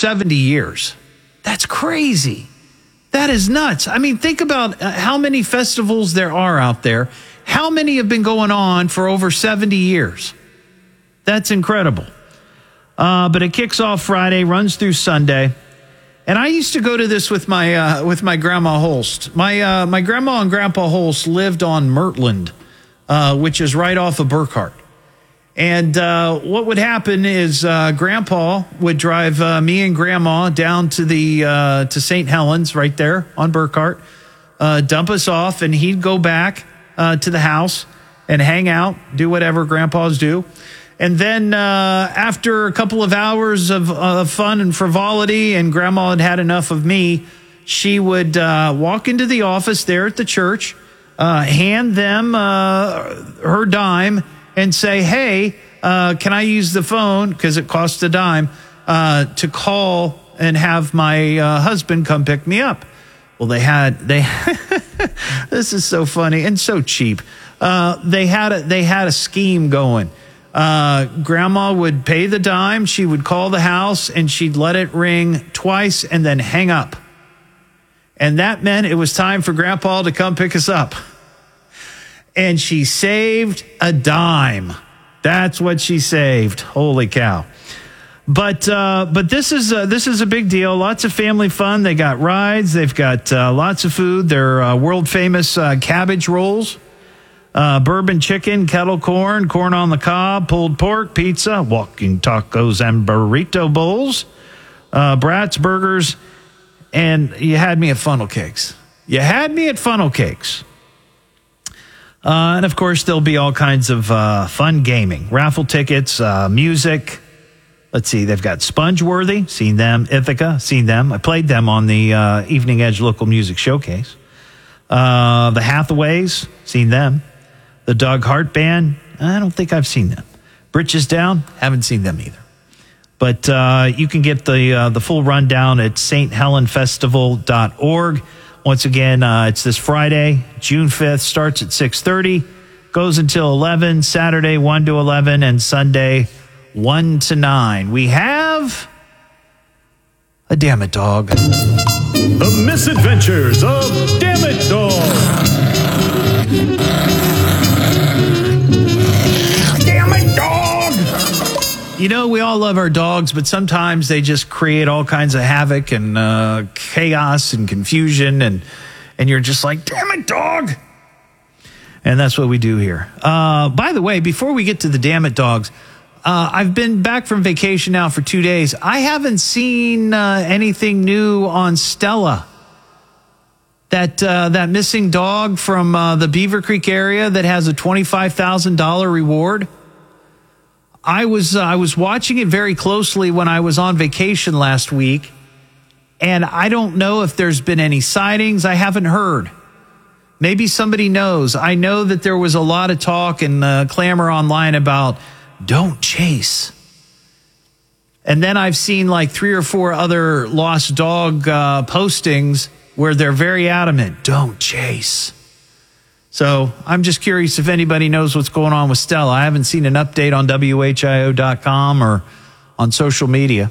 70 years. That's crazy. That is nuts. I mean, think about how many festivals there are out there. How many have been going on for over 70 years? That's incredible. But it kicks off Friday, runs through Sunday. And I used to go to this with my grandma Holst. My grandma and grandpa Holst lived on Mertland, which is right off of Burkhart. And what would happen is Grandpa would drive me and Grandma down to to St. Helens right there on Burkhart, dump us off, and he'd go back to the house and hang out, do whatever grandpas do. And then after a couple of hours of fun and frivolity, and Grandma had had enough of me, she would walk into the office there at the church, hand them her dime, and say, hey, can I use the phone, because it costs a dime, to call and have my husband come pick me up. Well, they this is so funny and so cheap. They had a scheme going. Grandma would pay the dime, she would call the house, and she'd let it ring twice and then hang up. And that meant it was time for Grandpa to come pick us up. And she saved a dime. That's what she saved. Holy cow. But this is a big deal. Lots of family fun. They got rides. They've got lots of food. They're world famous cabbage rolls, bourbon chicken, kettle corn, corn on the cob, pulled pork, pizza, walking tacos, and burrito bowls, brats, burgers, and you had me at funnel cakes. And of course, there'll be all kinds of fun gaming, raffle tickets, music. Let's see, they've got Spongeworthy, seen them. Ithaca, seen them. I played them on the Evening Edge Local Music Showcase. The Hathaways, seen them. The Doug Hart Band, I don't think I've seen them. Britches Down, haven't seen them either. But you can get the full rundown at sthelenfestival.org. Once again, it's this Friday, June 5th, starts at 6:30, goes until 11, Saturday 1 to 11, and Sunday 1 to 9. We have a Damn It Dog. The Misadventures of Damn It Dog. Damn It Dog! You know, we all love our dogs, but sometimes they just create all kinds of havoc and chaos and confusion, and you're just like, damn it, dog! And that's what we do here. By the way, before we get to the Damn It Dogs, I've been back from vacation now for 2 days. I haven't seen anything new on Stella. That missing dog from the Beaver Creek area that has a $25,000 reward. I was watching it very closely when I was on vacation last week, and I don't know if there's been any sightings. I haven't heard. Maybe somebody knows. I know that there was a lot of talk and clamor online about don't chase. And then I've seen like 3 or 4 other lost dog postings where they're very adamant, don't chase. So I'm just curious if anybody knows what's going on with Stella. I haven't seen an update on WHIO.com or on social media.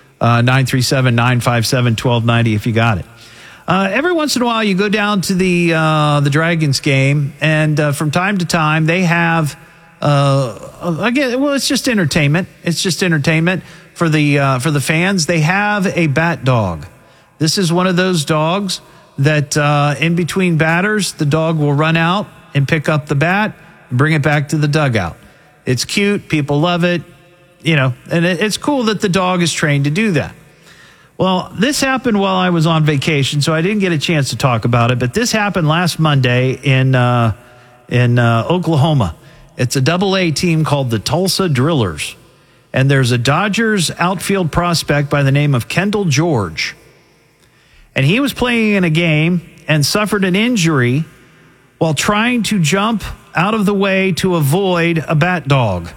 937-957-1290 if you got it. Every once in a while you go down to the Dragons game, and from time to time they have again, well, it's just entertainment. It's just entertainment for the fans. They have a bat dog. This is one of those dogs that in between batters, the dog will run out and pick up the bat and bring it back to the dugout. It's cute. People love it. You know, and it's cool that the dog is trained to do that. Well, this happened while I was on vacation, so I didn't get a chance to talk about it. But this happened last Monday in Oklahoma. It's a AA team called the Tulsa Drillers. And there's a Dodgers outfield prospect by the name of Kendall George. And he was playing in a game and suffered an injury while trying to jump out of the way to avoid a bat dog.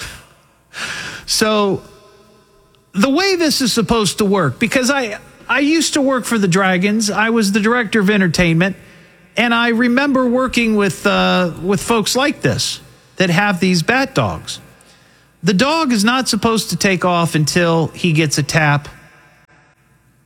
So the way this is supposed to work, because I used to work for the Dragons. I was the director of entertainment, and I remember working with folks like this that have these bat dogs. The dog is not supposed to take off until he gets a tap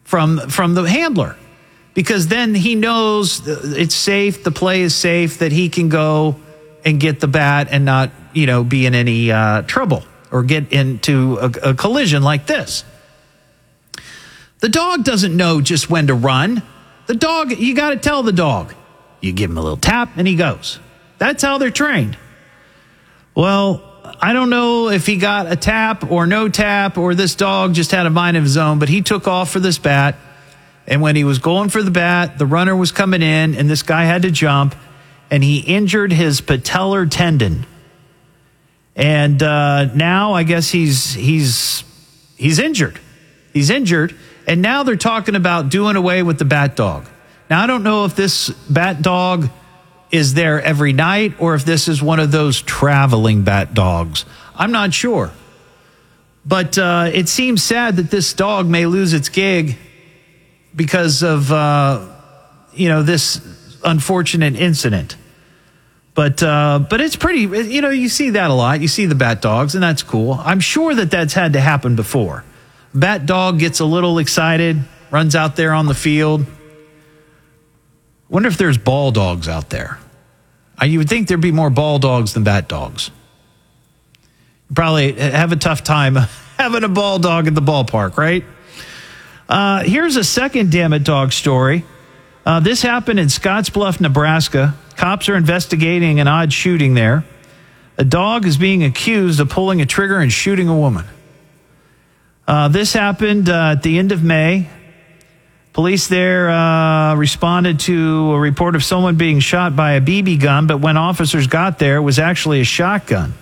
from the handler, because then he knows it's safe, the play is safe, that he can go and get the bat and not, be in any trouble or get into a collision like this. The dog doesn't know just when to run. The dog, you got to tell the dog. You give him a little tap and he goes. That's how they're trained. Well, I don't know if he got a tap or no tap, or this dog just had a mind of his own, but he took off for this bat. And when he was going for the bat, the runner was coming in and this guy had to jump, and he injured his patellar tendon. And now I guess he's injured. He's injured. And now they're talking about doing away with the bat dog. Now, I don't know if this bat dog is there every night or if this is one of those traveling bat dogs. I'm not sure. But it seems sad that this dog may lose its gig because of, this unfortunate incident. But it's pretty, you see that a lot. You see the bat dogs, and that's cool. I'm sure that that's had to happen before. Bat dog gets a little excited, runs out there on the field. Wonder if there's ball dogs out there. You would think there'd be more ball dogs than bat dogs. You probably have a tough time having a ball dog at the ballpark, right? Here's a second damn it dog story. This happened in Scottsbluff, Nebraska. Cops are investigating an odd shooting there. A dog is being accused of pulling a trigger and shooting a woman. This happened at the end of May. Police there responded to a report of someone being shot by a BB gun, but when officers got there, it was actually a shotgun.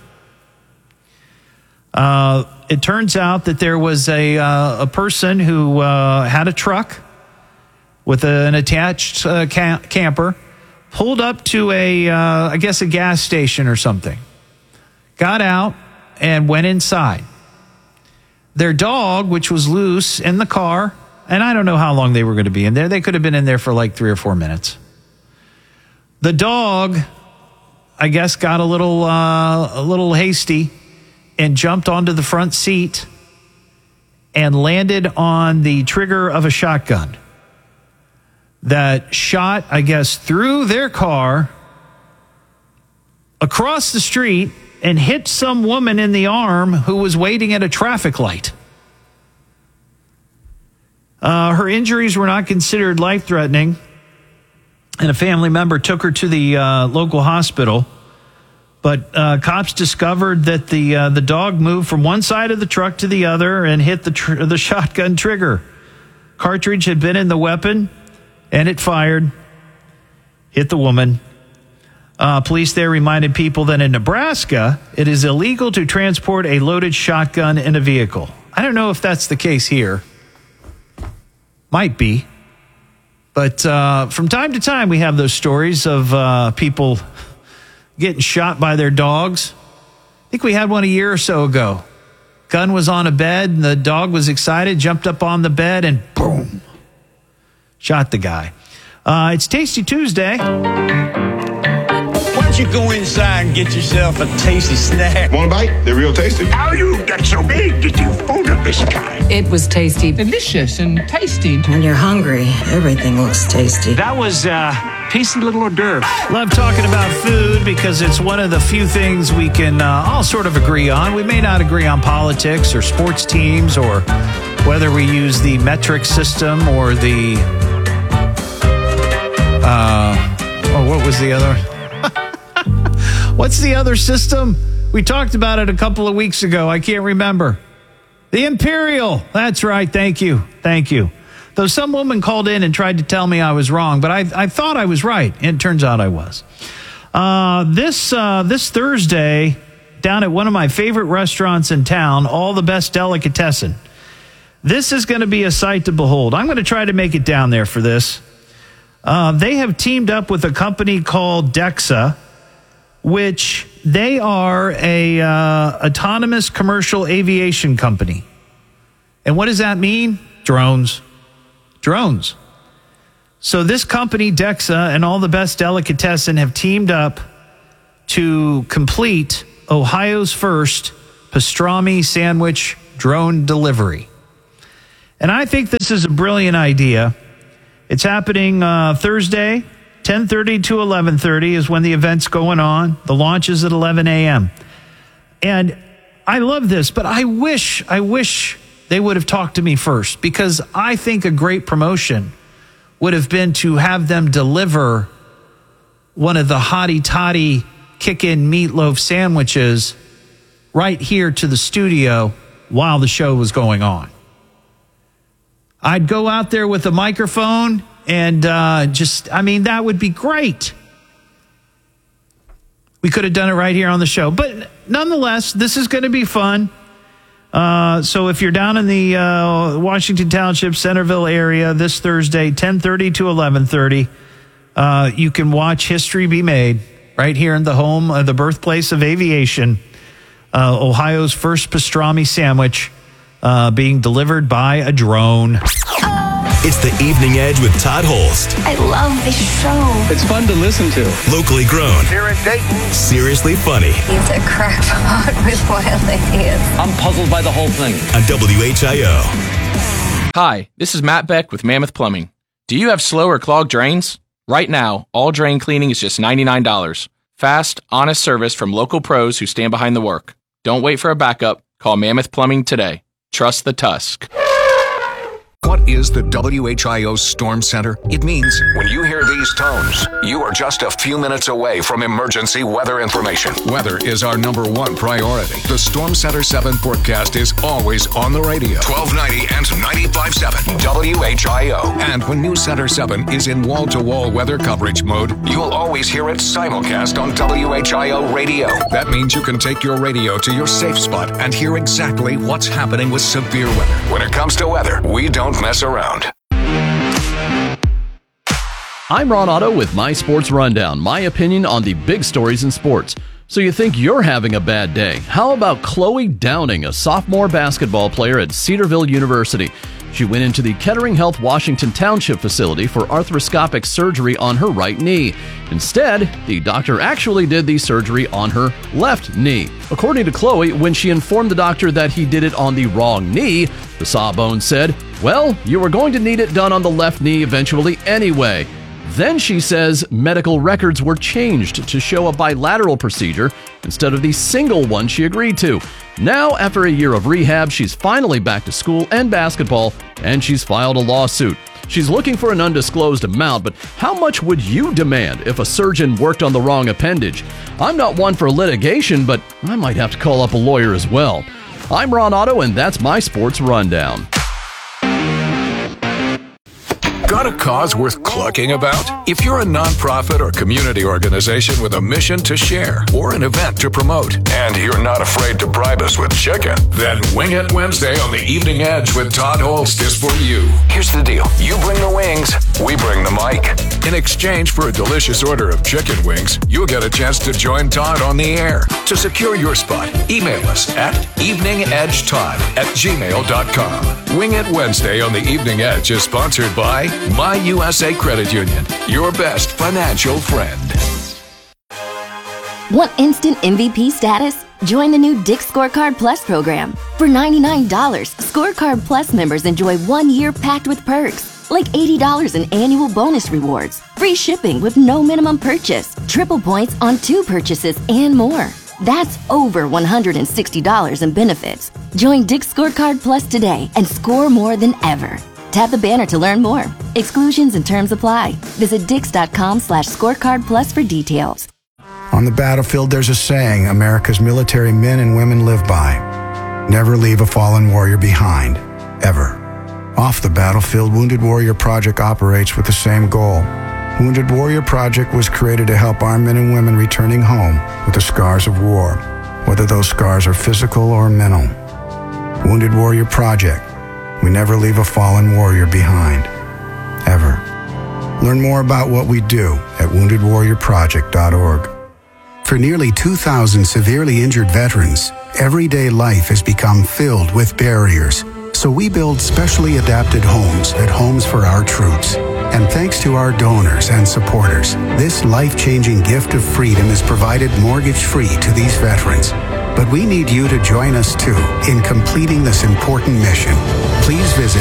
It turns out that there was a person who had a truck with an attached camper, pulled up to a gas station or something, got out and went inside. Their dog, which was loose in the car, and I don't know how long they were going to be in there. They could have been in there for like 3 or 4 minutes. The dog, I guess, got a little hasty and jumped onto the front seat and landed on the trigger of a shotgun that shot, I guess, through their car, across the street, and hit some woman in the arm who was waiting at a traffic light. Her injuries were not considered life-threatening, and a family member took her to the local hospital. But cops discovered that the dog moved from one side of the truck to the other and hit the shotgun trigger. Cartridge had been in the weapon, and it fired, hit the woman. Police there reminded people that in Nebraska, it is illegal to transport a loaded shotgun in a vehicle. I don't know if that's the case here. Might be. But from time to time, we have those stories of people getting shot by their dogs. I think we had one a year or so ago. Gun was on a bed, and the dog was excited, jumped up on the bed, and boom, shot the guy. It's Tasty Tuesday. Why don't you go inside and get yourself a tasty snack? Want a bite? They're real tasty. How you get so big that you fold up this guy? It was tasty. Delicious and tasty. When you're hungry, everything looks tasty. That was tasty little hors d'oeuvre. Love talking about food because it's one of the few things we can all sort of agree on. We may not agree on politics or sports teams or whether we use the metric system or the what was the other? What's the other system? We talked about it a couple of weeks ago. I can't remember. The Imperial. That's right. Thank you. Though some woman called in and tried to tell me I was wrong, but I thought I was right, and it turns out I was. This Thursday, down at one of my favorite restaurants in town, All the Best Delicatessen. This is going to be a sight to behold. I'm going to try to make it down there for this. They have teamed up with a company called DEXA, which they are a autonomous commercial aviation company. And what does that mean? Drones. So this company, DEXA, and All the Best Delicatessen have teamed up to complete Ohio's first pastrami sandwich drone delivery. And I think this is a brilliant idea. It's happening Thursday, 10:30 to 11:30 is when the event's going on. The launch is at 11 a.m. And I love this, but I wish they would have talked to me first, because I think a great promotion would have been to have them deliver one of the hottie toddy kick-in meatloaf sandwiches right here to the studio while the show was going on. I'd go out there with a microphone and that would be great. We could have done it right here on the show. But nonetheless, this is going to be fun. So if you're down in the Washington Township, Centerville area this Thursday, 10:30 to 11:30, you can watch history be made right here in the home, the birthplace of aviation, Ohio's first pastrami sandwich being delivered by a drone. It's the Evening Edge with Todd Holst. I love this show. It's fun to listen to. Locally grown. Here in Dayton. Seriously funny. He's a crackpot with wild ideas. I'm puzzled by the whole thing. On WHIO. Hi, this is Matt Beck with Mammoth Plumbing. Do you have slow or clogged drains? Right now, all drain cleaning is just $99. Fast, honest service from local pros who stand behind the work. Don't wait for a backup. Call Mammoth Plumbing today. Trust the Tusk. What is the WHIO Storm Center? It means when you hear these tones, you are just a few minutes away from emergency weather information. Weather is our #1 priority. The Storm Center 7 forecast is always on the radio. 1290 and 95.7 WHIO. And when News Center 7 is in wall-to-wall weather coverage mode, you'll always hear it simulcast on WHIO radio. That means you can take your radio to your safe spot and hear exactly what's happening with severe weather. When it comes to weather, we don't mess around. I'm Ron Otto with My Sports Rundown, my opinion on the big stories in sports. So you think you're having a bad day? How about Chloe Downing, a sophomore basketball player at Cedarville University? She went into the Kettering Health Washington Township facility for arthroscopic surgery on her right knee. Instead, the doctor actually did the surgery on her left knee. According to Chloe, when she informed the doctor that he did it on the wrong knee, the Sawbones said, "Well, you were going to need it done on the left knee eventually anyway." Then she says medical records were changed to show a bilateral procedure instead of the single one she agreed to. Now, after a year of rehab, she's finally back to school and basketball, and she's filed a lawsuit. She's looking for an undisclosed amount, but how much would you demand if a surgeon worked on the wrong appendage? I'm not one for litigation, but I might have to call up a lawyer as well. I'm Ron Otto, and that's my Sports Rundown. Got a cause worth clucking about? If you're a nonprofit or community organization with a mission to share or an event to promote, and you're not afraid to bribe us with chicken, then Wing It Wednesday on the Evening Edge with Todd Holst is for you. Here's the deal. You bring the wings, we bring the mic. In exchange for a delicious order of chicken wings, you'll get a chance to join Todd on the air. To secure your spot, email us at eveningedgetodd@gmail.com. Wing It Wednesday on the Evening Edge is sponsored by My USA Credit Union, your best financial friend. Want instant MVP status? Join the new Dick's Scorecard Plus program. For $99, Scorecard Plus members enjoy 1 year packed with perks, like $80 in annual bonus rewards, free shipping with no minimum purchase, triple points on 2 purchases, and more. That's over $160 in benefits. Join Dick's Scorecard Plus today and score more than ever. Tap the banner to learn more. Exclusions and terms apply. Visit Dix.com/scorecard plus for details. On the battlefield, there's a saying America's military men and women live by. Never leave a fallen warrior behind, ever. Off the battlefield, Wounded Warrior Project operates with the same goal. Wounded Warrior Project was created to help our men and women returning home with the scars of war, whether those scars are physical or mental. Wounded Warrior Project. We never leave a fallen warrior behind, ever. Learn more about what we do at woundedwarriorproject.org. For nearly 2,000 severely injured veterans, everyday life has become filled with barriers. So we build specially adapted homes at Homes for Our Troops. And thanks to our donors and supporters, this life-changing gift of freedom is provided mortgage-free to these veterans. But we need you to join us too in completing this important mission. Please visit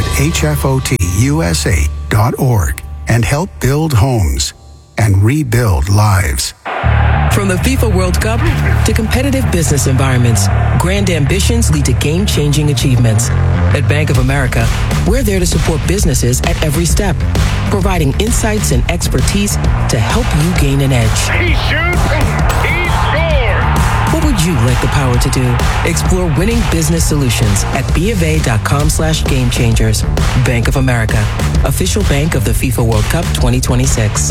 hfotusa.org and help build homes and rebuild lives. From the FIFA World Cup to competitive business environments, grand ambitions lead to game-changing achievements. At Bank of America, we're there to support businesses at every step, providing insights and expertise to help you gain an edge. He shoots, he scores! What would you like the power to do? Explore winning business solutions at BofA.com/gamechangers. Bank of America, official bank of the FIFA World Cup 2026.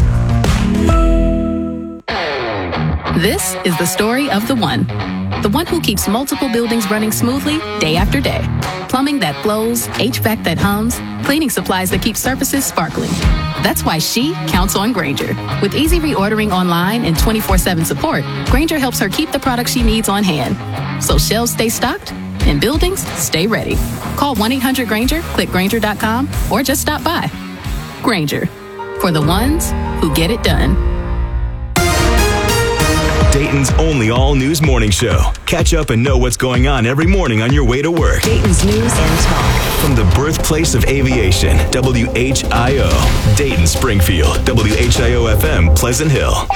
This is the story of the one who keeps multiple buildings running smoothly day after day. Plumbing that flows, HVAC that hums, cleaning supplies that keep surfaces sparkling. That's why she counts on Grainger. With easy reordering online and 24/7 support, Grainger helps her keep the products she needs on hand. So shelves stay stocked and buildings stay ready. Call 1-800-GRAINGER, click Grainger.com, or just stop by. Grainger, for the ones who get it done. Dayton's only all-news morning show. Catch up and know what's going on every morning on your way to work. Dayton's News and Talk. From the birthplace of aviation, WHIO. Dayton, Springfield, WHIO-FM, Pleasant Hill.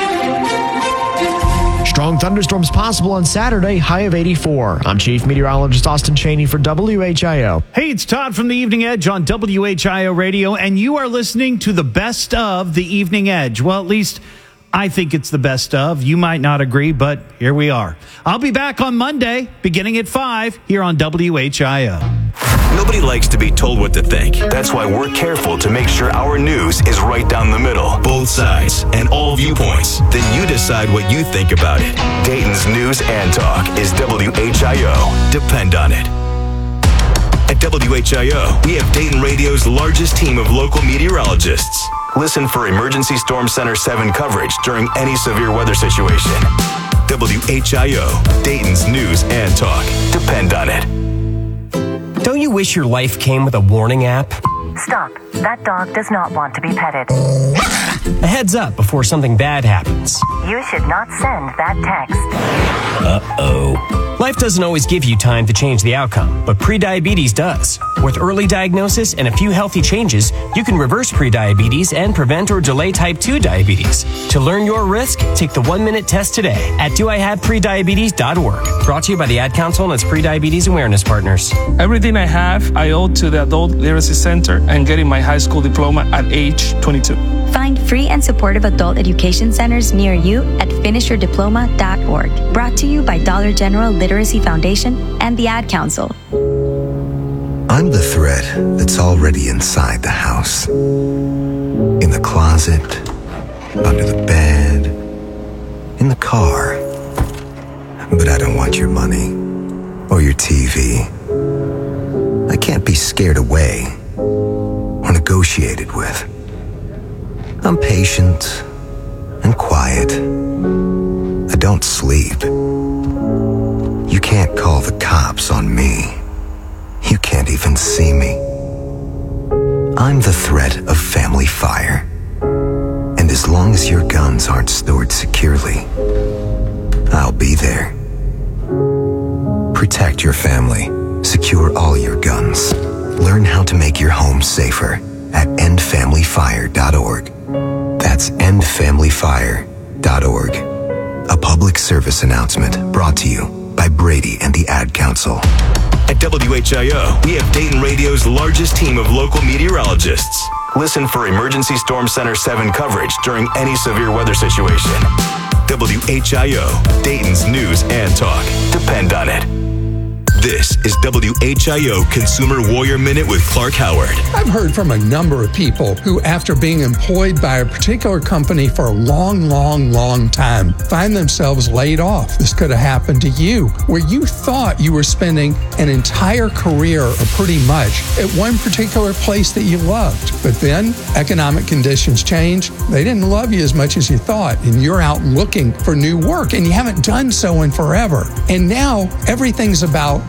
Strong thunderstorms possible on Saturday, high of 84. I'm Chief Meteorologist Austin Cheney for WHIO. Hey, it's Todd from the Evening Edge on WHIO Radio, and you are listening to the best of the Evening Edge. Well, at least I think it's the best of. You might not agree, but here we are. I'll be back on Monday, beginning at 5, here on WHIO. Nobody likes to be told what to think. That's why we're careful to make sure our news is right down the middle. Both sides and all viewpoints. Then you decide what you think about it. Dayton's News and Talk is WHIO. Depend on it. At WHIO, we have Dayton Radio's largest team of local meteorologists. Listen for Emergency Storm Center 7 coverage during any severe weather situation. WHIO, Dayton's News and Talk. Depend on it. Don't you wish your life came with a warning app? Stop. That dog does not want to be petted. A heads up before something bad happens. You should not send that text. Uh-oh. Life doesn't always give you time to change the outcome, but prediabetes does. With early diagnosis and a few healthy changes, you can reverse prediabetes and prevent or delay type 2 diabetes. To learn your risk, take the 1-minute test today at doihaveprediabetes.org. Brought to you by the Ad Council and its prediabetes awareness partners. Everything I have, I owe to the Adult Literacy Center and getting my high school diploma at age 22. Find free and supportive adult education centers near you at finishyourdiploma.org. Brought to you by Dollar General Literacy Foundation and the Ad Council. I'm the threat that's already inside the house. In the closet, under the bed, in the car. But I don't want your money or your TV. I can't be scared away or negotiated with. I'm patient and quiet. I don't sleep. You can't call the cops on me. You can't even see me. I'm the threat of family fire. And as long as your guns aren't stored securely, I'll be there. Protect your family. Secure all your guns. Learn how to make your home safer at endfamilyfire.org. That's endfamilyfire.org. A public service announcement brought to you by Brady and the Ad Council. At WHIO, we have Dayton Radio's largest team of local meteorologists. Listen for Emergency Storm Center 7 coverage during any severe weather situation. WHIO, Dayton's News and Talk. Depend on it. This is WHIO Consumer Warrior Minute with Clark Howard. I've heard from a number of people who, after being employed by a particular company for a long time, find themselves laid off. This could have happened to you, where you thought you were spending an entire career, or pretty much, at one particular place that you loved. But then economic conditions change. They didn't love you as much as you thought, and you're out looking for new work, and you haven't done so in forever. And now everything's about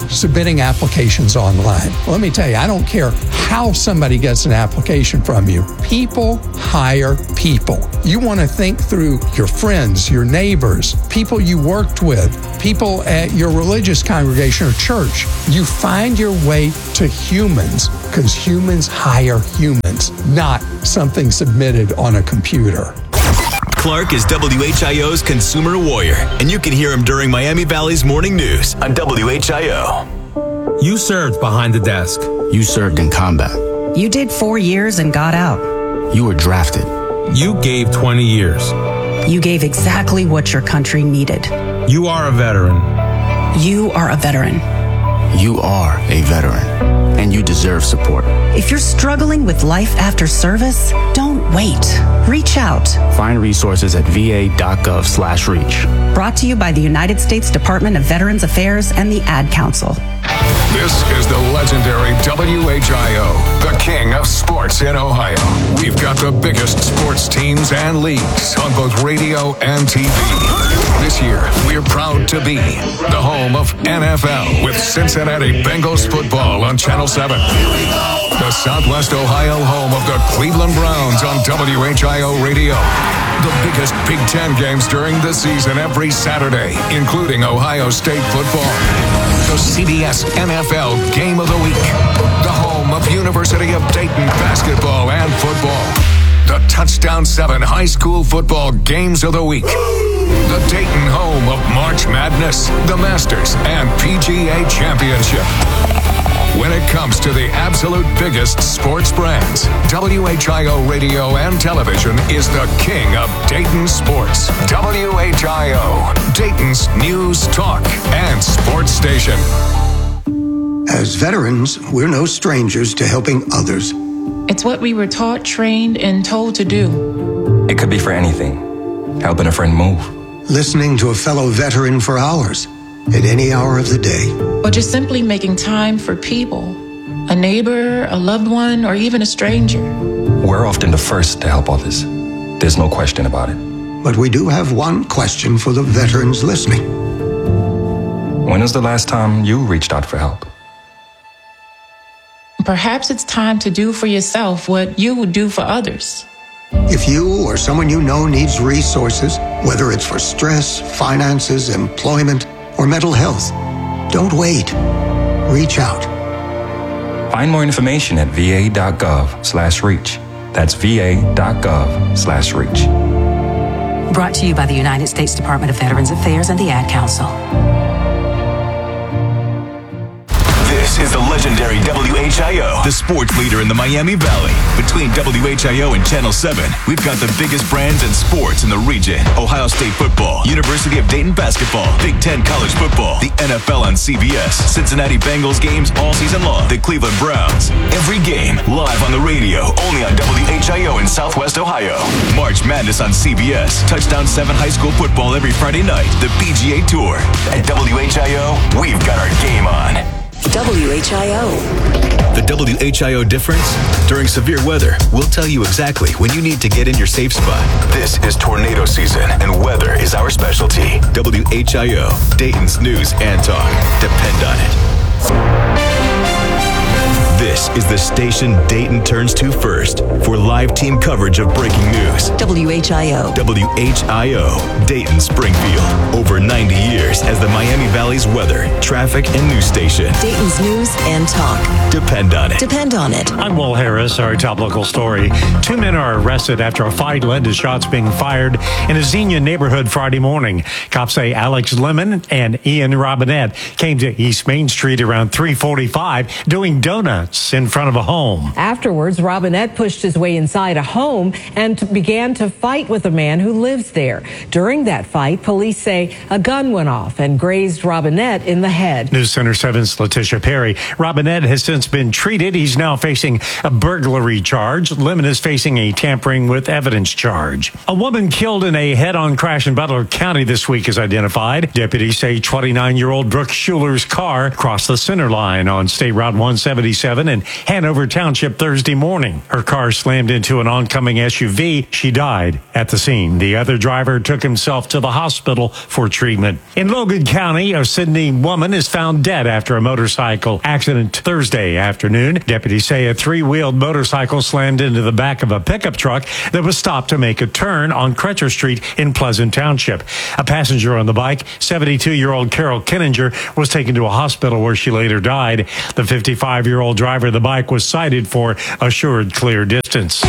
submitting applications online. Let me tell you, I don't care how somebody gets an application from you. People hire people. You want to think through your friends, your neighbors, people you worked with, people at your religious congregation or church. You find your way to humans because humans hire humans, not something submitted on a computer. Clark is WHIO's consumer warrior, and you can hear him during Miami Valley's morning news on WHIO. You served behind the desk. You served in combat. You did 4 years and got out. You were drafted. You gave 20 years. You gave exactly what your country needed. You are a veteran. You are a veteran. You are a veteran, and you deserve support. If you're struggling with life after service, don't wait. Reach out. Find resources at va.gov/reach. Brought to you by the United States Department of Veterans Affairs and the Ad Council. This is the legendary WHIO, the king of sports in Ohio. We've got the biggest sports teams and leagues on both radio and TV. This year, we're proud to be the home of NFL with Cincinnati Bengals football on Channel 7. The Southwest Ohio home of the Cleveland Browns on WHIO Radio. The biggest Big Ten games during the season every Saturday, including Ohio State football. The CBS NFL Game of the Week. The home of University of Dayton basketball and football. The Touchdown 7 high school football games of the week. The Dayton home of March Madness, the Masters, and PGA Championship. When it comes to the absolute biggest sports brands, WHIO Radio and Television is the king of Dayton sports. WHIO, Dayton's news, talk, and sports station. As veterans, we're no strangers to helping others. It's what we were taught, trained, and told to do. It could be for anything. Helping a friend move. Listening to a fellow veteran for hours, at any hour of the day. Or just simply making time for people. A neighbor, a loved one, or even a stranger. We're often the first to help others. There's no question about it. But we do have one question for the veterans listening. When was the last time you reached out for help? Perhaps it's time to do for yourself what you would do for others. If you or someone you know needs resources, whether it's for stress, finances, employment, or mental health, don't wait. Reach out. Find more information at va.gov/reach. That's va.gov/reach. Brought to you by the United States Department of Veterans Affairs and the Ad Council. This is the legendary WHIO, the sports leader in the Miami Valley. Between WHIO and Channel 7, we've got the biggest brands in sports in the region. Ohio State football, University of Dayton basketball, Big Ten college football, the NFL on CBS, Cincinnati Bengals games all season long, the Cleveland Browns. Every game live on the radio, only on WHIO in Southwest Ohio. March Madness on CBS, Touchdown 7 high school football every Friday night, the PGA Tour. At WHIO, we've got our game on. WHIO. The WHIO difference? During severe weather, we'll tell you exactly when you need to get in your safe spot. This is tornado season, and weather is our specialty. WHIO, Dayton's news and talk. Depend on it. This is the station Dayton turns to first for live team coverage of breaking news. WHIO. WHIO, Dayton Springfield. Over 90 years as the Miami Valley's weather, traffic, and news station. Dayton's news and talk. Depend on it. Depend on it. I'm Will Harris, our top local story. 2 men are arrested after a fight led to shots being fired in a Xenia neighborhood Friday morning. Cops say Alex Lemon and Ian Robinette came to East Main Street around 3:45 doing donuts in front of a home. Afterwards, Robinette pushed his way inside a home and began to fight with a man who lives there. During that fight, police say a gun went off and grazed Robinette in the head. News Center 7's Letitia Perry. Robinette has since been treated. He's now facing a burglary charge. Lemon is facing a tampering with evidence charge. A woman killed in a head-on crash in Butler County this week is identified. Deputies say 29-year-old Brooke Schuler's car crossed the center line on State Route 177 27 in Hanover Township Thursday morning. Her car slammed into an oncoming SUV. She died at the scene. The other driver took himself to the hospital for treatment. In Logan County, a Sydney woman is found dead after a motorcycle accident Thursday afternoon. Deputies say a three-wheeled motorcycle slammed into the back of a pickup truck that was stopped to make a turn on Crutcher Street in Pleasant Township. A passenger on the bike, 72-year-old Carol Kinninger, was taken to a hospital where she later died. The 55-year-old driver of the bike was cited for assured clear distance.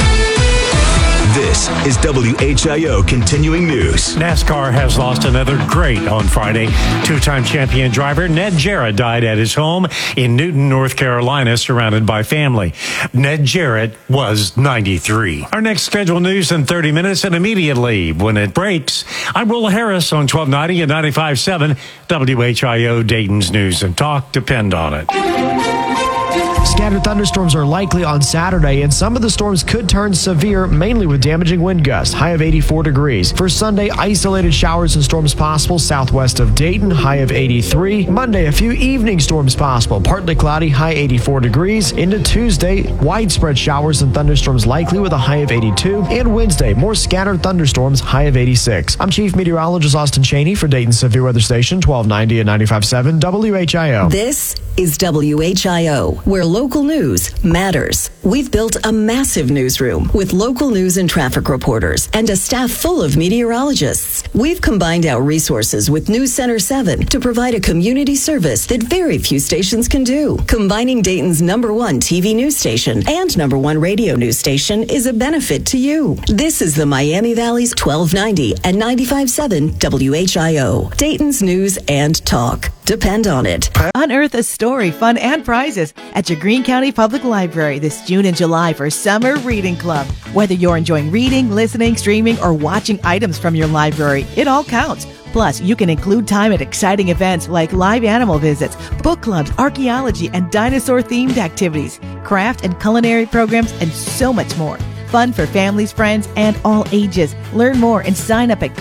This is WHIO Continuing News. NASCAR has lost another great on Friday. Two-time champion driver Ned Jarrett died at his home in Newton, North Carolina, surrounded by family. Ned Jarrett was 93. Our next scheduled news in 30 minutes, and immediately when it breaks, I'm Will Harris on 1290 and 95.7 WHIO Dayton's News and Talk. Depend on it. Scattered thunderstorms are likely on Saturday, and some of the storms could turn severe, mainly with damaging wind gusts, high of 84 degrees. For Sunday, isolated showers and storms possible southwest of Dayton, high of 83. Monday, a few evening storms possible, partly cloudy, high 84 degrees. Into Tuesday, widespread showers and thunderstorms likely with a high of 82. And Wednesday, more scattered thunderstorms, high of 86. I'm Chief Meteorologist Austin Cheney for Dayton Severe Weather Station, 1290 and 95.7 WHIO. This is WHIO, where local news matters. We've built a massive newsroom with local news and traffic reporters and a staff full of meteorologists. We've combined our resources with News Center 7 to provide a community service that very few stations can do. Combining Dayton's #1 TV news station and #1 radio news station is a benefit to you. This is the Miami Valley's 1290 and 95.7 WHIO. Dayton's News and Talk. Depend on it. Unearth a story, fun, and prizes at your Greene County Public Library this June and July for Summer Reading Club. Whether you're enjoying reading, listening, streaming, or watching items from your library, it all counts. Plus, you can include time at exciting events like live animal visits, book clubs, archaeology, and dinosaur-themed activities, craft and culinary programs, and so much more. Fun for families, friends, and all ages. Learn more and sign up at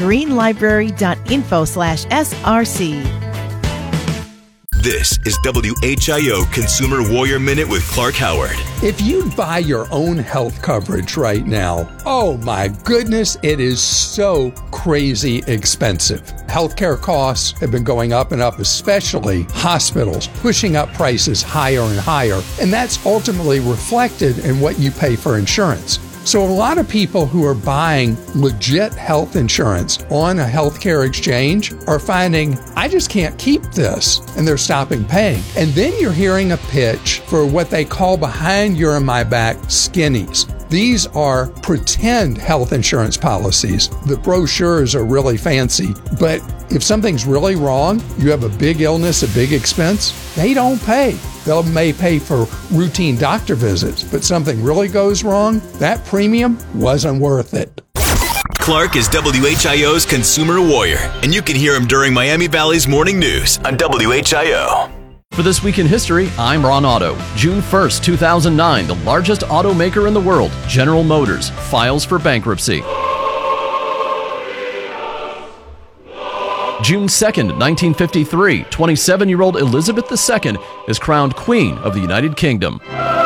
greenlibrary.info/SRC. This is WHIO Consumer Warrior Minute with Clark Howard. If you buy your own health coverage right now, oh my goodness, it is so crazy expensive. Healthcare costs have been going up and up, especially hospitals, pushing up prices higher and higher. And that's ultimately reflected in what you pay for insurance. So a lot of people who are buying legit health insurance on a healthcare exchange are finding, I just can't keep this, and they're stopping paying. And then you're hearing a pitch for what they call behind your and my back skinnies. These are pretend health insurance policies. The brochures are really fancy, but if something's really wrong, you have a big illness, a big expense, they don't pay. They may pay for routine doctor visits, but something really goes wrong, that premium wasn't worth it. Clark is WHIO's Consumer Warrior, and you can hear him during Miami Valley's Morning News on WHIO. For This Week in History, I'm Ron Otto. June 1st, 2009, the largest automaker in the world, General Motors, files for bankruptcy. June 2nd, 1953, 27-year-old Elizabeth II is crowned Queen of the United Kingdom.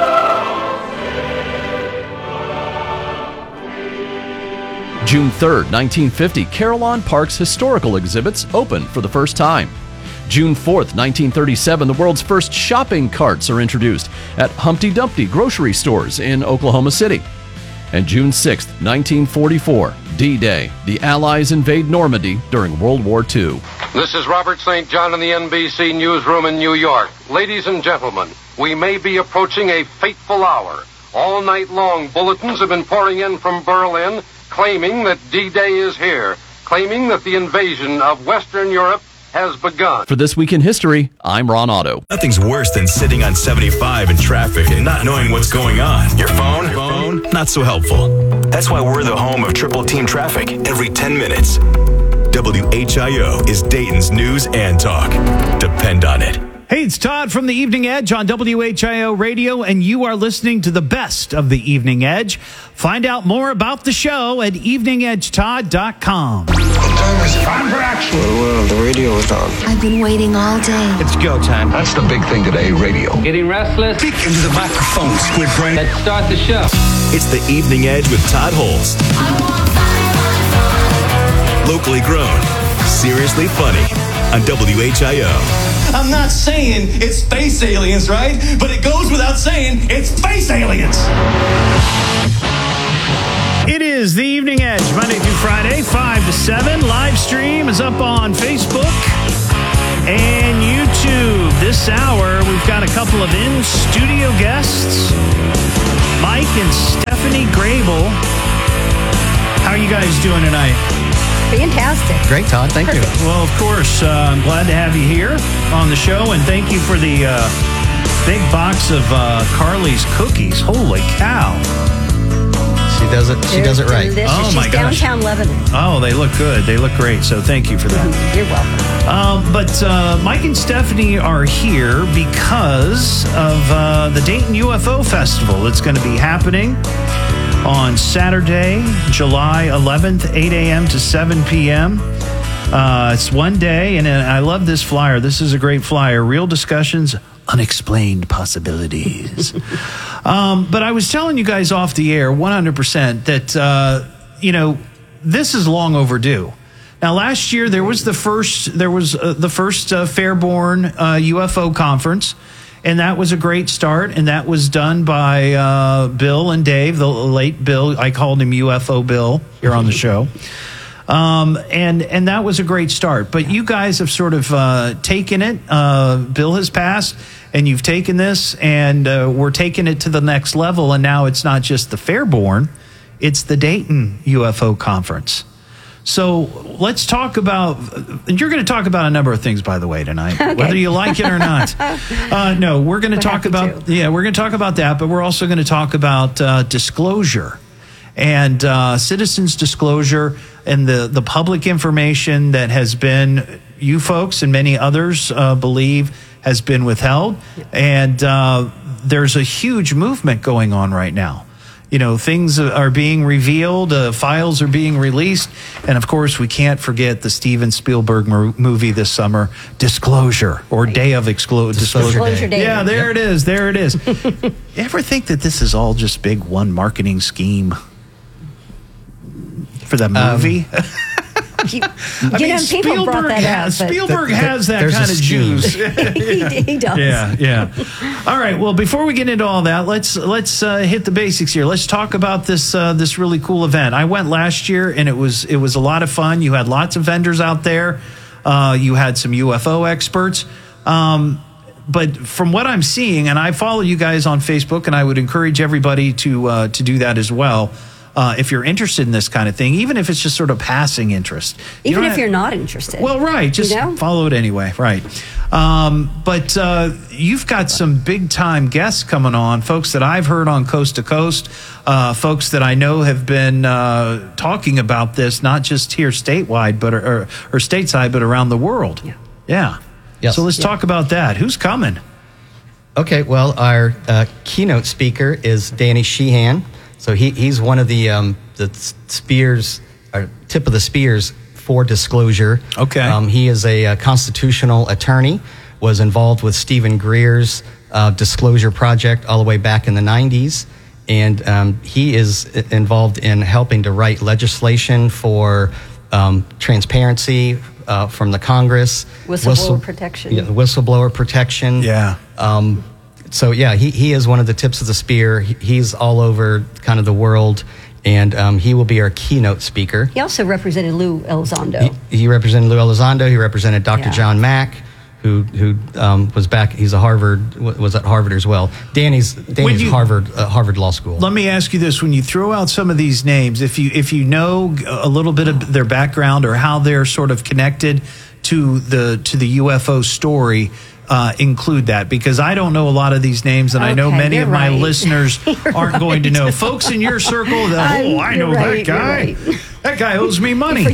June 3rd, 1950, Carillon Park's historical exhibits open for the first time. June 4th, 1937, the world's first shopping carts are introduced at Humpty Dumpty grocery stores in Oklahoma City. And June 6th, 1944, D-Day, the Allies invade Normandy during World War II. This is Robert St. John in the NBC newsroom in New York. Ladies and gentlemen, we may be approaching a fateful hour. All night long, bulletins have been pouring in from Berlin claiming that D-Day is here, claiming that the invasion of Western Europe has begun. For This Week in History, I'm Ron Otto. Nothing's worse than sitting on 75 in traffic and not knowing what's going on. Your phone, not so helpful. That's why we're the home of Triple Team Traffic every 10 minutes. WHIO is Dayton's News and Talk. Depend on it. Hey, it's Todd from the Evening Edge on WHIO Radio, and you are listening to the best of the Evening Edge. Find out more about the show at eveningedgetodd.com. It's time for action. Well, the radio is on. I've been waiting all day. It's go time. That's the big thing today, radio. Getting restless? Speak into the microphone, Squid Brain. Let's start the show. It's the Evening Edge with Todd Holst. Locally grown, seriously funny on WHIO. I'm not saying it's space aliens, right? But it goes without saying it's space aliens. It is the Evening Edge, Monday through Friday, 5 to 7. Live stream is up on Facebook and YouTube. This hour, we've got a couple of in-studio guests, Mike and Stephanie Grable. How are you guys doing tonight? Fantastic. Great, Todd. Thank you. Well, of course, I'm glad to have you here on the show, and thank you for the big box of Carly's cookies. Holy cow. She does it right. Delicious. Oh, my She's gosh. downtown Lebanon. Oh, they look good. They look great, so thank you for that. You're welcome. But Mike and Stephanie are here because of the Dayton UFO Festival that's going to be happening on Saturday, July 11th, 8 a.m. to 7 p.m. It's one day, and I love this flyer. This is a great flyer. Real discussions, unexplained possibilities. But I was telling you guys off the air 100% that, this is long overdue. Now, last year, there was the first Fairborn UFO conference. And that was a great start, and that was done by Bill and Dave, the late Bill. I called him UFO Bill here on the show. And that was a great start. But you guys have sort of taken it. Bill has passed, and you've taken this, and we're taking it to the next level. And now it's not just the Fairborn, it's the Dayton UFO Conference. So let's talk about, you're going to talk about a number of things, by the way, tonight, okay, whether you like it or not. No, we're going to talk about, we're going to talk about that, but we're also going to talk about disclosure and citizens' disclosure and the public information that has been, you folks and many others believe has been withheld. And there's a huge movement going on right now. Things are being revealed, files are being released, and of course, we can't forget the Steven Spielberg movie this summer, Disclosure, or Day of Disclosure Day. Yeah, there it is. You ever think that this is all just big one marketing scheme for the movie? People Spielberg brought that up. Spielberg has that kind of juice. He does. Yeah. All right. Well, before we get into all that, let's hit the basics here. Let's talk about this really cool event. I went last year, and it was a lot of fun. You had lots of vendors out there. You had some UFO experts. But from what I'm seeing, and I follow you guys on Facebook, and I would encourage everybody to do that as well. If you're interested in this kind of thing, even if it's just sort of passing interest. Even if you're not interested. Well, right. Just follow it anyway. Right. But you've got some big time guests coming on, folks that I've heard on Coast to Coast, folks that I know have been talking about this, not just here statewide, but or stateside, but around the world. Yeah. Yes. So let's talk about that. Who's coming? Okay. Well, our keynote speaker is Danny Sheehan. So he's one of the spears, or tip of the spears for disclosure. Okay. He is a constitutional attorney, was involved with Stephen Greer's disclosure project all the way back in the 90s. And he is involved in helping to write legislation for transparency from the Congress. Whistleblower protection. Yeah, whistleblower protection. Yeah. So, he is one of the tips of the spear. He's all over kind of the world, and he will be our keynote speaker. He also represented Lou Elizondo. He represented Lou Elizondo. He represented Dr. John Mack, who was back. He's was at Harvard as well. Danny's Harvard Law School. Let me ask you this: when you throw out some of these names, if you know a little bit of their background or how they're sort of connected to the UFO story. Include that, because I don't know a lot of these names, and I know many of my listeners aren't going to know. Folks in your circle, I know that guy. That guy owes me money.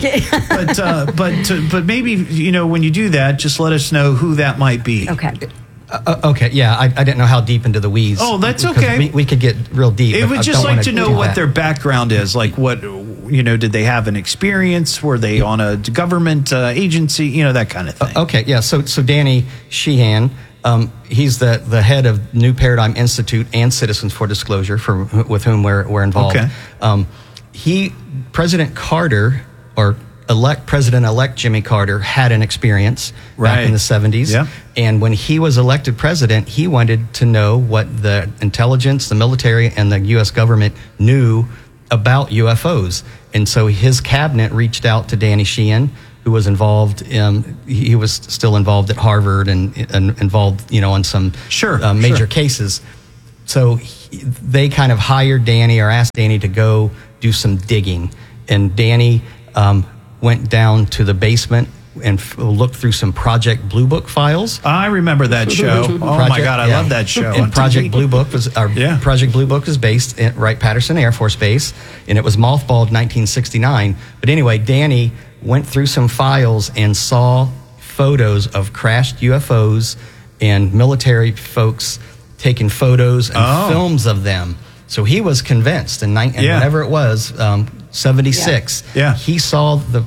But maybe when you do that, just let us know who that might be. Okay. Okay, yeah, I didn't know how deep into the weeds. Oh, that's okay. We could get real deep. It would just like to know what their background is, like what did they have an experience? Were they on a government agency? That kind of thing. Okay, yeah. So Danny Sheehan, he's the head of New Paradigm Institute and Citizens for Disclosure, with whom we're involved. Okay. President Carter, or President-elect Jimmy Carter, had an experience back in the 70s. Yeah. And when he was elected president, he wanted to know what the intelligence, the military, and the U.S. government knew about UFOs. And so his cabinet reached out to Danny Sheehan, who was involved. He was still involved at Harvard and involved, on some major cases. So they kind of hired Danny, or asked Danny to go do some digging. And Danny went down to the basement and looked through some Project Blue Book files. I remember that show. My God, I love that show. And Project Blue Book was based at Wright-Patterson Air Force Base, and it was mothballed in 1969. But anyway, Danny went through some files and saw photos of crashed UFOs and military folks taking photos and films of them. So he was convinced, and whatever it was, 76. Yeah. He saw the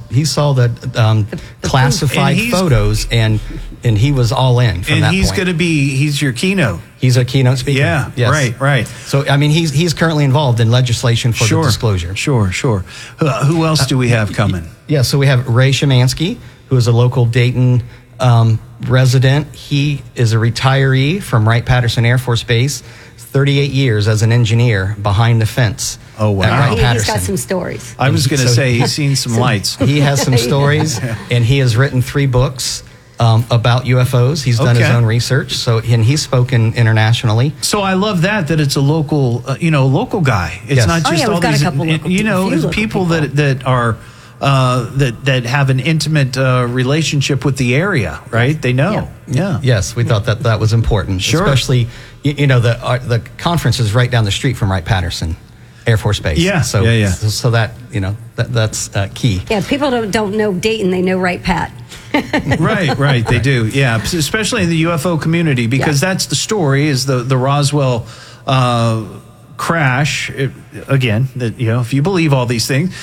classified photos, and he was all in from that point. And he's your keynote. He's a keynote speaker. Yeah. Yes. Right. So he's currently involved in legislation for the disclosure. Sure. Who else do we have coming? So we have Ray Shemansky, who is a local Dayton resident. He is a retiree from Wright-Patterson Air Force Base. 38 years as an engineer behind the fence. Oh, wow. At Wright-Patterson. He's got some stories. I was going to say he's seen some lights. He has some stories, and he has written 3 books about UFOs. He's done his own research, and he's spoken internationally. So I love that it's a local, local guy. It's not just all these, people that are that have an intimate relationship with the area, right? They know. Yeah. Yes, we thought that was important. Sure. Especially, the conference is right down the street from Wright-Patterson Air Force Base. Yeah. So that, that's key. Yeah, people don't know Dayton, they know Wright-Pat. Right, they do. Yeah, especially in the UFO community, because that's the story, is the Roswell crash. Again, if you believe all these things,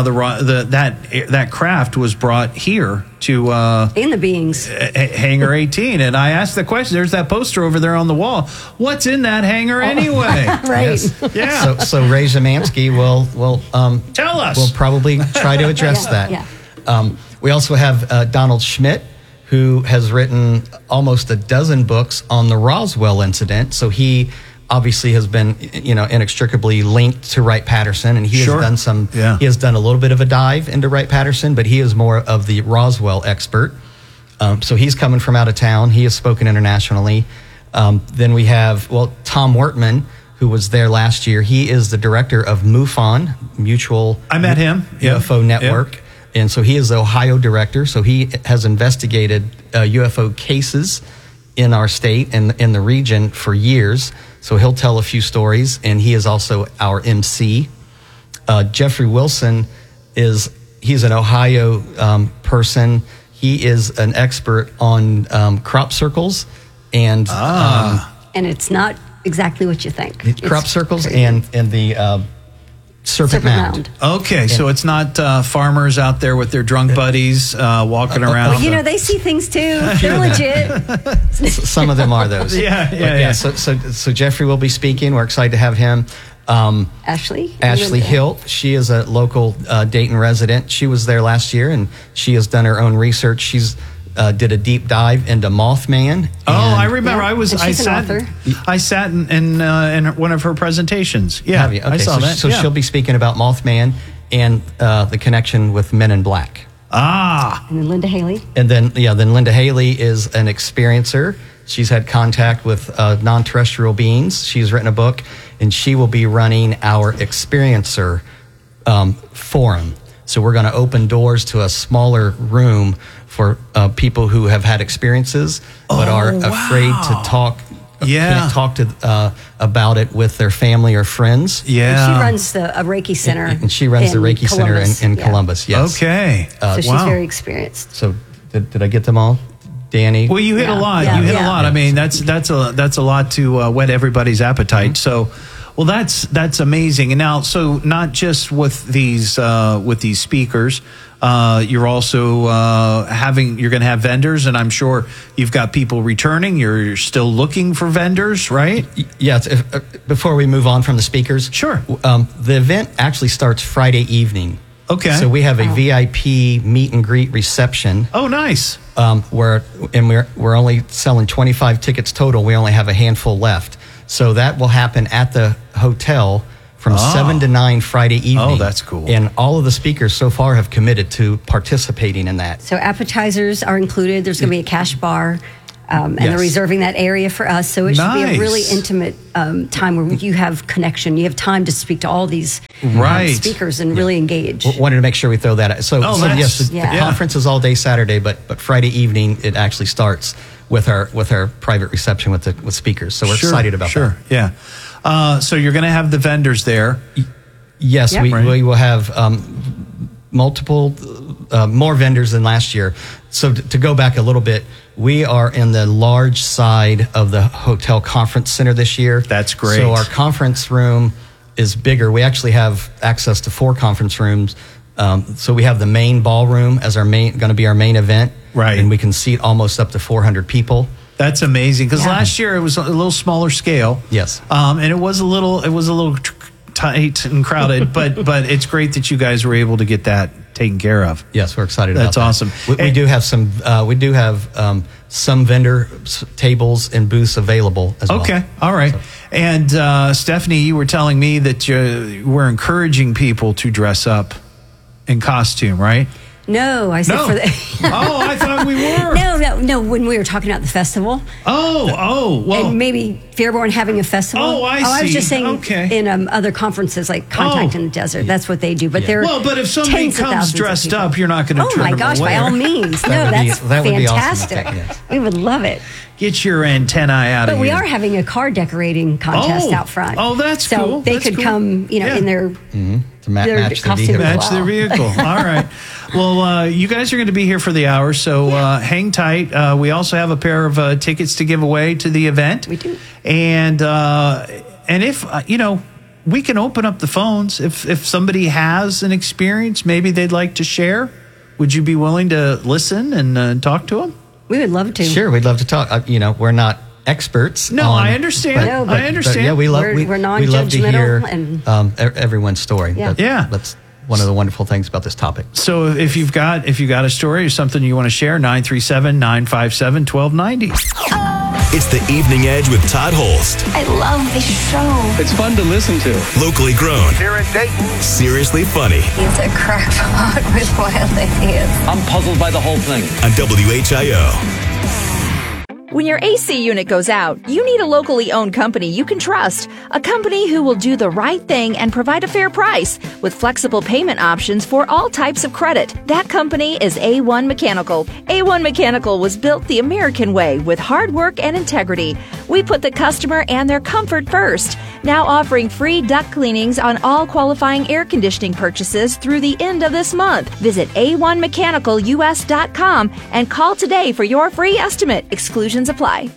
that craft was brought here to in the beings Hangar 18, and I asked the question. There's that poster over there on the wall. What's in that hangar anyway? Right. Yes. Yeah. So Ray Zemansky will tell us. We'll probably try to address that. Yeah. We also have Donald Schmidt, who has written almost a dozen books on the Roswell incident. So he obviously has been, inextricably linked to Wright-Patterson, and he has done some. Yeah. He has done a little bit of a dive into Wright-Patterson, but he is more of the Roswell expert. So he's coming from out of town. He has spoken internationally. Then we have Tom Wortman, who was there last year. He is the director of MUFON, Mutual. I met him. UFO Network. Yep. And so he is the Ohio director. So he has investigated UFO cases in our state and in the region for years. So he'll tell a few stories, and he is also our MC. Jeffrey Wilson he's an Ohio person. He is an expert on crop circles and it's not exactly what you think. Crop circles and the Serpent Mound. Okay, so it's not farmers out there with their drunk buddies walking around. Well, they see things too. They're legit. Some of them are those. Yeah. So Jeffrey will be speaking. We're excited to have him. Ashley Hilt. She is a local Dayton resident. She was there last year, and she has done her own research. She's did a deep dive into Mothman. I remember. Yeah. I sat in one of her presentations. Yeah, have you? Okay, I saw that. So she'll be speaking about Mothman and the connection with Men in Black. And then Linda Haley. And then Linda Haley is an experiencer. She's had contact with non-terrestrial beings. She's written a book, and she will be running our experiencer forum. So we're going to open doors to a smaller room for people who have had experiences but are afraid to talk. Can't talk to about it with their family or friends. Yeah, and she runs a Reiki center. And she runs the Reiki Columbus. Center in Columbus. Yes. Okay. So she's very experienced. So did I get them all? Danny. Well, you hit a lot. You hit a lot. I mean, that's a lot to whet everybody's appetite. So, Well, that's amazing. And now, so not just with these speakers, you're also you're going to have vendors, and I'm sure you've got people returning. You're still looking for vendors, right? Yes. Before we move on from the speakers, sure. The event actually starts Friday evening. Okay. So we have a VIP meet and greet reception. Oh, nice. We're only selling 25 tickets total. We only have a handful left. So that will happen at the hotel from 7 to 9 Friday evening. Oh, that's cool. And all of the speakers so far have committed to participating in that. So appetizers are included. There's going to be a cash bar. And they're reserving that area for us. So it should be a really intimate time where you have connection. You have time to speak to all these speakers and really engage. Wanted to make sure we throw that out. So yes, the conference is all day Saturday, but Friday evening it actually starts with our private reception with speakers. So we're excited about that. Yeah. So you're going to have the vendors there. Yes, we will have multiple more vendors than last year. So to go back a little bit, we are in the large side of the hotel conference center this year. That's great. So our conference room is bigger. We actually have access to 4 conference rooms. So we have the main ballroom as going to be our main event. Right. And we can seat almost up to 400 people. That's amazing, because last year it was a little smaller scale. Yes. And it was a little tight and crowded, but it's great that you guys were able to get that taken care of. Yes, we're excited about that. That's awesome. We do have some vendor tables and booths available as well. Okay, all right. So. And Stephanie, you were telling me that you were encouraging people to dress up in costume, right? No, I said for the... Oh, I thought we were. No, when we were talking about the festival. Well. And maybe Fairborn having a festival. Oh, I see. I was just saying in other conferences like Contact in the Desert. That's what they do. But they're but if somebody comes dressed up, you're not going to turn them away. Oh, my gosh, by all means. That's fantastic. Awesome. Yes. We would love it. Get your antennae out of here. But we are having a car decorating contest out front. Oh, that's cool. So they could come, in their... To match their vehicle. Match their vehicle. All right. Well, you guys are going to be here for the hour, so hang tight. We also have a pair of tickets to give away to the event. We do. And if, we can open up the phones. If somebody has an experience, maybe they'd like to share, would you be willing to listen and talk to them? We would love to. Sure, we'd love to talk. We're not experts. No, I understand. I understand. We're non-judgmental. We love to hear everyone's story. Yeah. That's one of the wonderful things about this topic. So if you've got a story or something you want to share, 937-957-1290. It's the Evening Edge with Todd Holst. I love this show. It's fun to listen to. Locally grown. Here in Dayton. Seriously funny. He's a crackpot with wild ideas. I'm puzzled by the whole thing. On WHIO. When your AC unit goes out, you need a locally owned company you can trust. A company who will do the right thing and provide a fair price with flexible payment options for all types of credit. That company is A1 Mechanical. A1 Mechanical was built the American way with hard work and integrity. We put the customer and their comfort first. Now offering free duct cleanings on all qualifying air conditioning purchases through the end of this month. Visit a1mechanicalus.com and call today for your free estimate. Exclusions apply.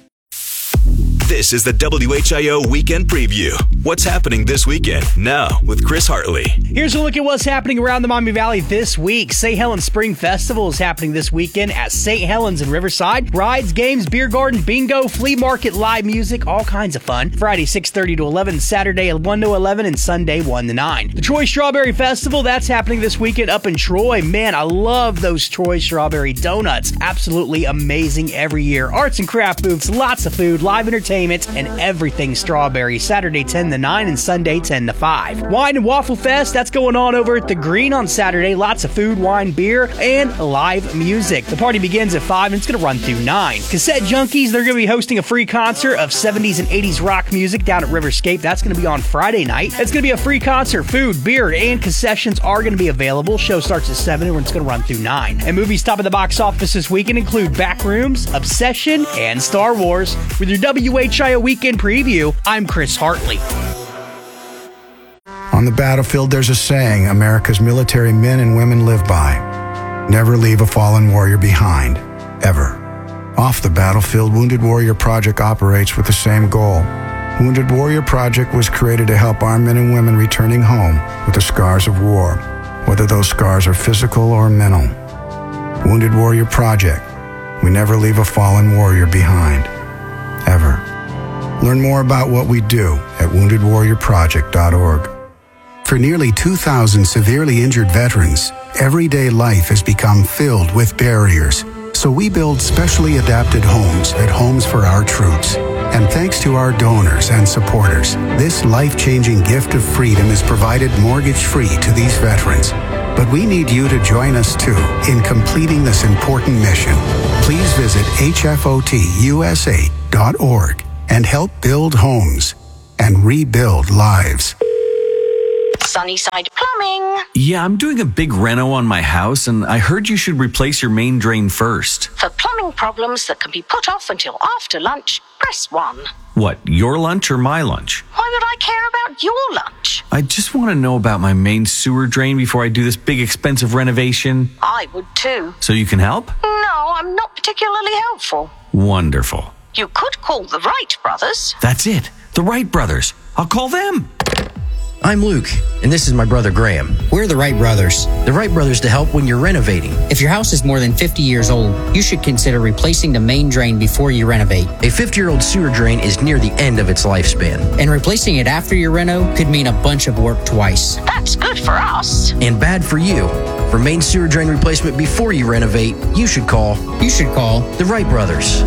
This is the WHIO Weekend Preview. What's happening this weekend? Now with Chris Hartley. Here's a look at what's happening around the Maumee Valley this week. St. Helens Spring Festival is happening this weekend at St. Helens in Riverside. Rides, games, beer garden, bingo, flea market, live music, all kinds of fun. Friday 6:30 to 11, Saturday 1 to 11, and Sunday 1 to 9. The Troy Strawberry Festival, that's happening this weekend up in Troy. Man, I love those Troy Strawberry donuts. Absolutely amazing every year. Arts and craft booths, lots of food, live entertainment, and everything strawberry. Saturday 10 to 9 and Sunday 10 to 5. Wine and Waffle Fest, that's going on over at the Green on Saturday. Lots of food, wine, beer, and live music. The party begins at 5 and it's going to run through 9. Cassette Junkies, they're going to be hosting a free concert of 70s and 80s rock music down at Riverscape. That's going to be on Friday night. It's going to be a free concert. Food, beer, and concessions are going to be available. Show starts at 7 and it's going to run through 9. And movies top of the box office this weekend include Backrooms, Obsession, and Star Wars. With your WHIO Weekend Preview, I'm Chris Hartley. On the battlefield, there's a saying America's military men and women live by. Never leave a fallen warrior behind, ever. Off the battlefield, Wounded Warrior Project operates with the same goal. Wounded Warrior Project was created to help our men and women returning home with the scars of war, whether those scars are physical or mental. Wounded Warrior Project. We never leave a fallen warrior behind. Ever. Learn more about what we do at woundedwarriorproject.org. For nearly 2,000 severely injured veterans, everyday life has become filled with barriers. So we build specially adapted homes at Homes for Our Troops. And thanks to our donors and supporters, this life-changing gift of freedom is provided mortgage-free to these veterans. But we need you to join us, too, in completing this important mission. Please visit hfotusa.org and help build homes and rebuild lives. Sunnyside Plumbing. Yeah, I'm doing a big reno on my house, and I heard you should replace your main drain first. For plumbing problems that can be put off until after lunch, press 1. What, your lunch or my lunch? Why would I care about your lunch? I just want to know about my main sewer drain before I do this big expensive renovation. I would too. So you can help? No, I'm not particularly helpful. Wonderful. You could call the Wright brothers. That's it. The Wright brothers. I'll call them. I'm Luke, and this is my brother Graham. We're the Wright Brothers. The Wright Brothers to help when you're renovating. If your house is more than 50 years old, you should consider replacing the main drain before you renovate. A 50-year-old sewer drain is near the end of its lifespan. And replacing it after your reno could mean a bunch of work twice. That's good for us. And bad for you. For main sewer drain replacement before you renovate, you should call the Wright Brothers.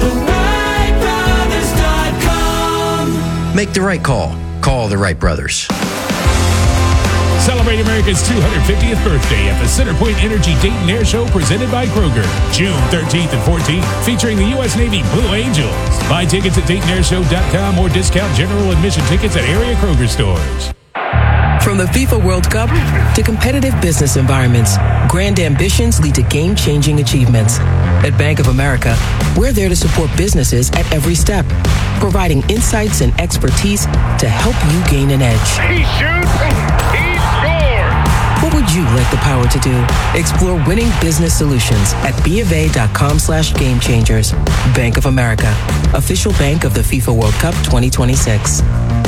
TheWrightBrothers.com. Make the right call. Call the Wright Brothers. Celebrate America's 250th birthday at the Centerpoint Energy Dayton Air Show presented by Kroger, June 13th and 14th, featuring the U.S. Navy Blue Angels. Buy tickets at DaytonAirShow.com or discount general admission tickets at area Kroger stores. From the FIFA World Cup to competitive business environments, grand ambitions lead to game-changing achievements. At Bank of America, we're there to support businesses at every step, providing insights and expertise to help you gain an edge. He shoots. He scores. What would you like the power to do? Explore winning business solutions at BofA.com/gamechangers. Bank of America, official bank of the FIFA World Cup 2026.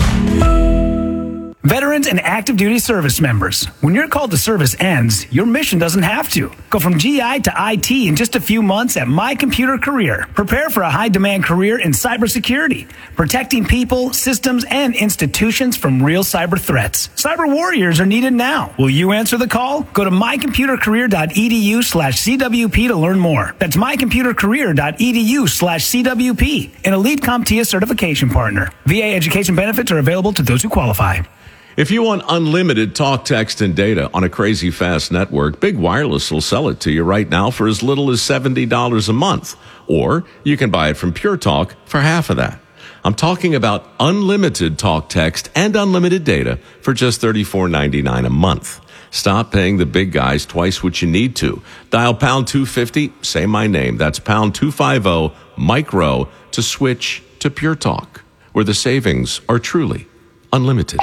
Veterans and active duty service members, when your call to service ends, your mission doesn't have to. Go from GI to IT in just a few months at My Computer Career. Prepare for a high-demand career in cybersecurity, protecting people, systems, and institutions from real cyber threats. Cyber warriors are needed now. Will you answer the call? Go to mycomputercareer.edu/CWP to learn more. That's mycomputercareer.edu/CWP, an elite CompTIA certification partner. VA education benefits are available to those who qualify. If you want unlimited talk, text, and data on a crazy fast network, Big Wireless will sell it to you right now for as little as $70 a month. Or you can buy it from Pure Talk for half of that. I'm talking about unlimited talk, text, and unlimited data for just $34.99 a month. Stop paying the big guys twice what you need to. Dial pound 250, say my name. That's pound 250, micro, to switch to Pure Talk, where the savings are truly unlimited.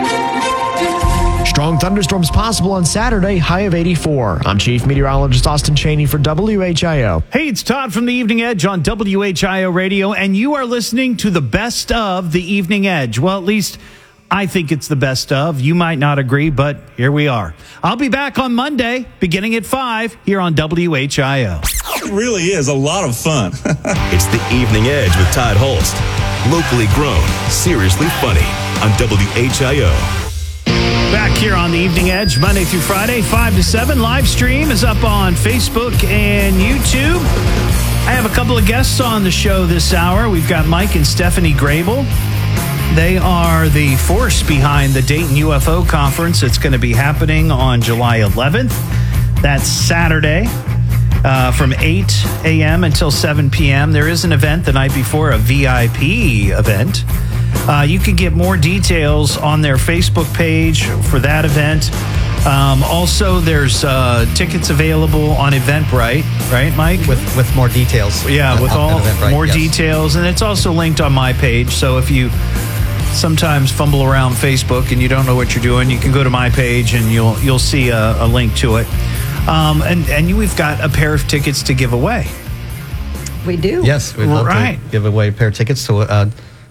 Strong thunderstorms possible on Saturday, high of 84. I'm Chief Meteorologist Austin Cheney for WHIO. Hey, it's Todd from the Evening Edge on WHIO Radio, and you are listening to the best of the Evening Edge. Well, at least I think it's the best of. You might not agree, but here we are. I'll be back on Monday, beginning at 5, here on WHIO. It really is a lot of fun. It's the Evening Edge with Todd Holst. Locally grown, seriously funny on WHIO. Back here on the Evening Edge, Monday through Friday, 5 to 7. Live stream is up on Facebook and YouTube. I have a couple of guests on the show this hour. We've got Mike and Stephanie Grable. They are the force behind the Dayton UFO Conference. It's going to be happening on July 11th. That's Saturday from 8 a.m. until 7 p.m. There is an event the night before, a VIP event. You can get more details on their Facebook page for that event. Also, there's tickets available on Eventbrite, right, Mike? With more details. Yeah, with all more details. And it's also linked on my page. So if you sometimes fumble around Facebook and you don't know what you're doing, you can go to my page and you'll see a link to it. And we've got a pair of tickets to give away. We do. Yes, we'd love to give away a pair of tickets to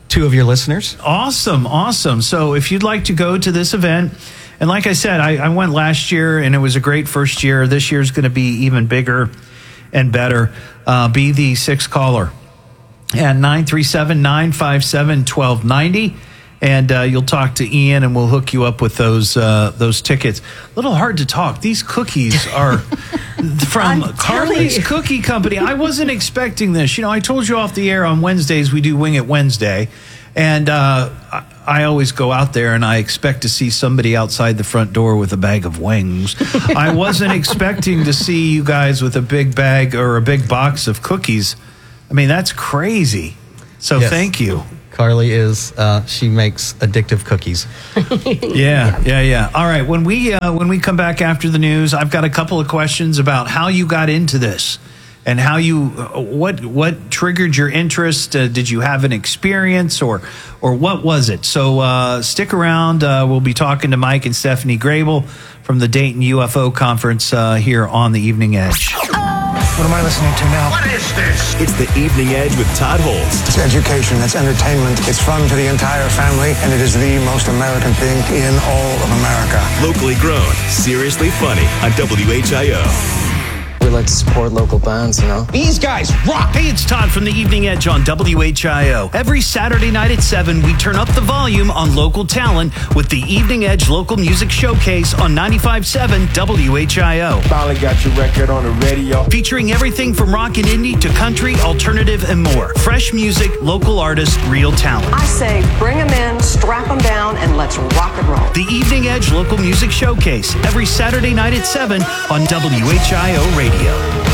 2 of your listeners. Awesome. So if you'd like to go to this event, and like I said, I went last year and it was a great first year. This year's going to be even bigger and better. Be the 6th caller at 937-957-1290. And you'll talk to Ian, and we'll hook you up with those tickets. A little hard to talk. These cookies are from Carly's Cookie Company. I wasn't expecting this. I told you off the air on Wednesdays we do Wing It Wednesday, and I always go out there and I expect to see somebody outside the front door with a bag of wings. I wasn't expecting to see you guys with a big bag or a big box of cookies. I mean, that's crazy. So yes. Thank you. Carly is, she makes addictive cookies. Yeah. All right. When we come back after the news, I've got a couple of questions about how you got into this and how what triggered your interest. Did you have an experience or what was it? So stick around. We'll be talking to Mike and Stephanie Grable from the Dayton UFO Conference here on the Evening Edge. What am I listening to now? What is this? It's the Evening Edge with Todd Holst. It's education, it's entertainment, it's fun for the entire family, and it is the most American thing in all of America. Locally grown, seriously funny on WHIO. We like to support local bands, These guys rock! Hey, it's Todd from the Evening Edge on WHIO. Every Saturday night at 7, we turn up the volume on local talent with the Evening Edge Local Music Showcase on 95.7 WHIO. Finally got your record on the radio. Featuring everything from rock and indie to country, alternative, and more. Fresh music, local artists, real talent. I say bring them in, strap them down, and let's rock and roll. The Evening Edge Local Music Showcase, every Saturday night at 7 on WHIO Radio. You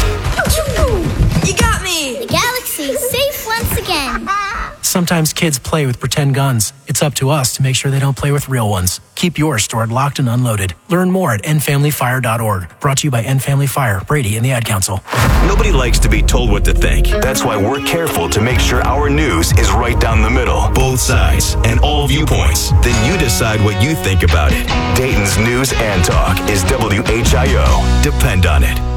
got me! The galaxy's safe once again. Sometimes kids play with pretend guns. It's up to us to make sure they don't play with real ones. Keep yours stored locked and unloaded. Learn more at endfamilyfire.org. Brought to you by End Family Fire, Brady, and the Ad Council. Nobody likes to be told what to think. That's why we're careful to make sure our news is right down the middle. Both sides and all viewpoints. Then you decide what you think about it. Dayton's News and Talk is WHIO. Depend on it.